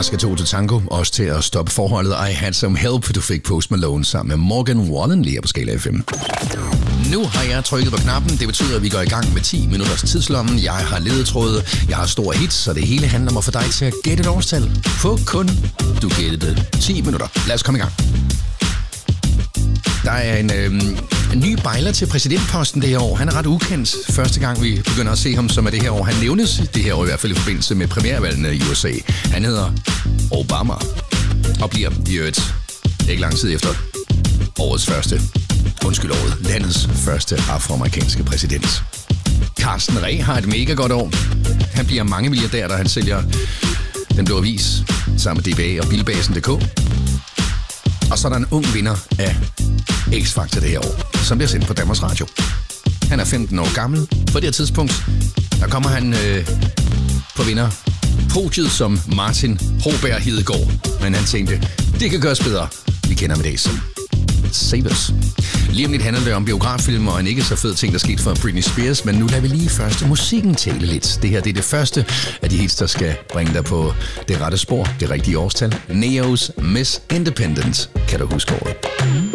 Klar skal to til tango, også til at stoppe forholdet. I Had Some Help, du fik Post Malone sammen med Morgan Wallen lige på Skala FM. Nu har jeg trykket på knappen. Det betyder, at vi går i gang med 10 minutters tidslommen. Jeg har ledetråde, jeg har store hits, så det hele handler om at få dig til at gætte et årstal. På kun, du gættede 10 minutter. Lad os komme i gang. Der er en ny bejler til præsidentposten det her år. Han er ret ukendt. Første gang vi begynder at se ham, som er det her år. Han nævnes det her år i hvert fald i forbindelse med premiervalgene i USA. Han hedder Obama og bliver i øvrigt ikke lang tid efter landets første afroamerikanske præsident. Carsten Reh har et mega godt år. Han bliver mange milliardær, da han sælger Den Blå Avis sammen med DBA og Bilbasen.dk. Og så er der en ung vinder af X-Factor det her år, som bliver sendt på Danmarks Radio. Han er 15 år gammel. På det her tidspunkt, der kommer han på vinderpodiet som Martin Hoberg Hedegaard. Men han tænkte, det kan gøres bedre. Vi kender med det som Save Us. Lige om lidt handler det om biograffilm og en ikke så fed ting, der skete for Britney Spears, men nu lader vi lige først musikken tale lidt. Det her det er det første af de hits, der skal bringe dig på det rette spor, det rigtige årstal. Neos Miss Independent, kan du huske året.